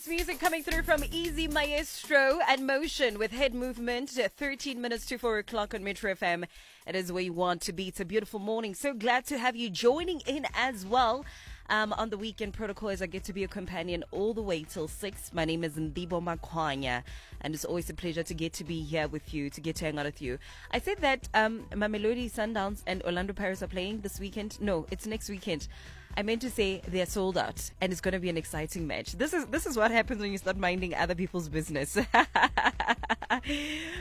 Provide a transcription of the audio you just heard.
Music coming through from Easy Maestro and Motion with head movement, 13 minutes to 4 o'clock on Metro FM. It is where you want to be. It's a beautiful morning. So glad to have you joining in as well. On the weekend protocol, as I get to be a companion all the way till 6. My name is Ndibo Makwanya, and it's always a pleasure to get to be here with you, to get to hang out with you. I said that Mamelodi Sundowns and Orlando Pirates are playing this weekend. No, it's next weekend. I meant to say they're sold out, and it's going to be an exciting match. This is what happens when you start minding other people's business.